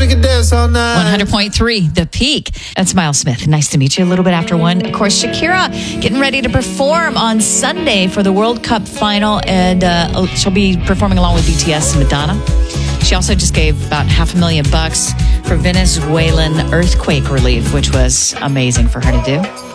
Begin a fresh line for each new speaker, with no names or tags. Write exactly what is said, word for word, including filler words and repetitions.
we can dance all night.
one hundred point three, The Peak. That's Miles Smith. Nice to meet you. A little bit after one. Of course, Shakira getting ready to perform on Sunday for the World Cup final, and uh, she'll be performing along with B T S and Madonna. She also just gave about half a million bucks for Venezuelan earthquake relief, which was amazing for her to do.